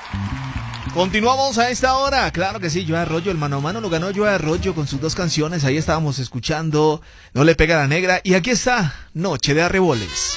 Continuamos a esta hora, claro que sí, Joe Arroyo, el mano a mano lo ganó Joe Arroyo con sus dos canciones, ahí estábamos escuchando No le pega la negra y aquí está Noche de Arreboles.